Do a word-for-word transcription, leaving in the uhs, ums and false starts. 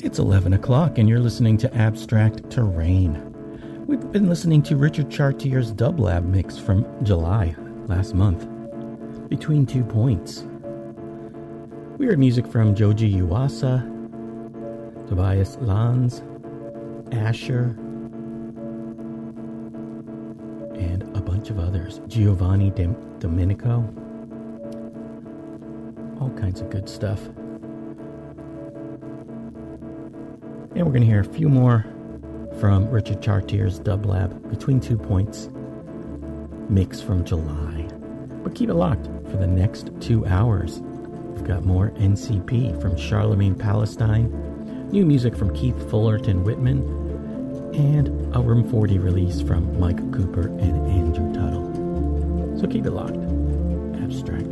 It's eleven o'clock and you're listening to Abstract Terrain. We've been listening to Richard Chartier's Dub Lab mix from July last month, Between Two Points. We heard music from Joji Yuasa, Tobias Lanz, Asher, and a bunch of others. Giovanni De- Domenico. All kinds of good stuff. And we're going to hear a few more from Richard Chartier's Dub Lab, Between Two Points, mix from July. But keep it locked for the next two hours. We've got more N C P from Charlemagne Palestine, new music from Keith Fullerton Whitman, and a Room forty release from Mike Cooper and Andrew Tuttle. So keep it locked. Abstract.